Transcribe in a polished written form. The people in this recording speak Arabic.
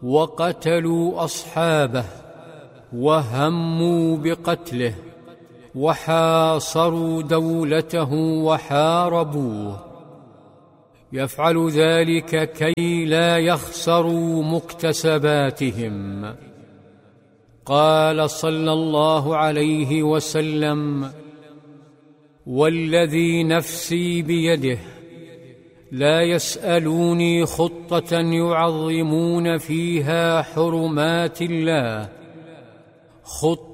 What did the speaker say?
وقتلوا أصحابه وهموا بقتله وحاصروا دولته وحاربوه، يفعل ذلك كي لا يخسروا مكتسباتهم. قال صلى الله عليه وسلم: والذي نفسي بيده لا يسألوني خطة يعظمون فيها حرمات الله،